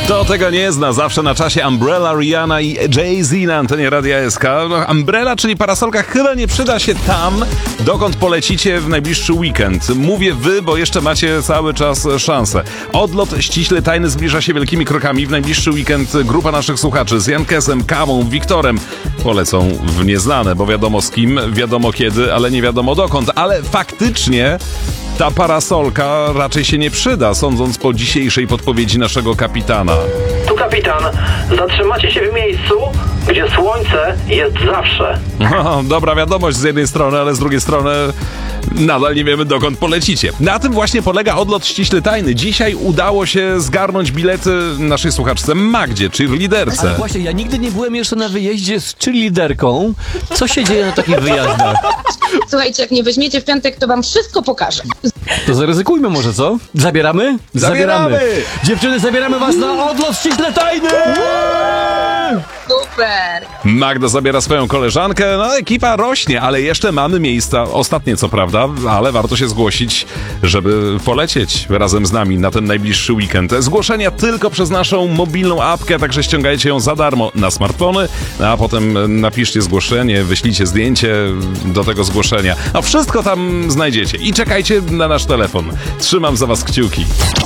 Kto tego nie zna, zawsze na czasie Umbrella, Rihanna i Jay-Z na antenie Radia SK. No, umbrella, czyli parasolka, chyba nie przyda się tam, dokąd polecicie w najbliższy weekend. Mówię wy, bo jeszcze macie cały czas szansę. Odlot ściśle tajny zbliża się wielkimi krokami. W najbliższy weekend grupa naszych słuchaczy z Jankesem, Kamą, Wiktorem polecą w nieznane, bo wiadomo z kim, wiadomo kiedy, ale nie wiadomo dokąd. Ale faktycznie ta parasolka raczej się nie przyda, sądząc po dzisiejszej podpowiedzi naszego kapitana. Tu kapitan, zatrzymacie się w miejscu, gdzie słońce jest zawsze. No, dobra wiadomość z jednej strony, ale z drugiej strony nadal nie wiemy, dokąd polecicie. Na tym właśnie polega odlot ściśle tajny. Dzisiaj udało się zgarnąć bilety naszej słuchaczce Magdzie, cheerleaderce. Ale właśnie, ja nigdy nie byłem jeszcze na wyjeździe z cheerleaderką. Co się dzieje na takich wyjazdach? Słuchajcie, jak nie weźmiecie w piątek, to wam wszystko pokażę. To zaryzykujmy może, co? Zabieramy? Zabieramy! Dziewczyny, zabieramy was na odlot ściśle tajny! Super! Magda zabiera swoją koleżankę, no ekipa rośnie, ale jeszcze mamy miejsca, ostatnie co prawda, ale warto się zgłosić, żeby polecieć razem z nami na ten najbliższy weekend. Zgłoszenia tylko przez naszą mobilną apkę, także ściągajcie ją za darmo na smartfony, a potem napiszcie zgłoszenie, wyślijcie zdjęcie do tego zgłoszenia. No wszystko tam znajdziecie i czekajcie na nasz telefon. Trzymam za was kciuki.